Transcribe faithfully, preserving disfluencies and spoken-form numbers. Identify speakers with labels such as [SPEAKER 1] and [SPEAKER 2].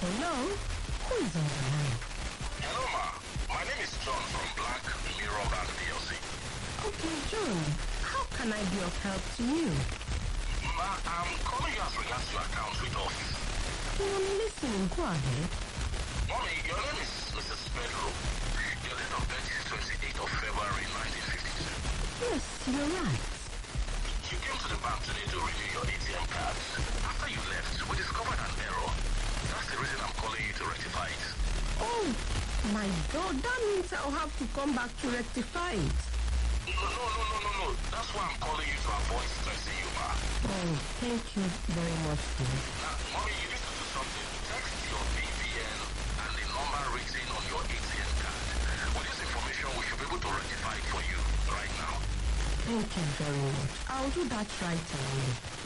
[SPEAKER 1] Hello? Who is on the line?
[SPEAKER 2] Hello, ma. My name is John from Black Mirror Bank P L C.
[SPEAKER 1] Okay, John. How can I be of help to you?
[SPEAKER 2] Ma, I'm calling you as regards your account with us.
[SPEAKER 1] I'm listening. Go ahead.
[SPEAKER 2] Mommy, your name is Missus Pedro. Your date of birth is twenty-eighth of February nineteen fifty-two.
[SPEAKER 1] Yes, you're right.
[SPEAKER 2] You came to the bank today to renew your A T M card. After you left, we discovered an error. That's the reason I'm calling you to rectify it.
[SPEAKER 1] Oh, my God. That means I'll have to come back to rectify it.
[SPEAKER 2] No, no, no, no, no, no. That's why I'm calling you to avoid stressing you, ma.
[SPEAKER 1] Oh, thank you very much, dear.
[SPEAKER 2] Now, mommy, you need to do something. Text your B V N and the number written on your A T M card. With this information, we should be able to rectify it for you right now.
[SPEAKER 1] Thank you very much. I'll do that right away.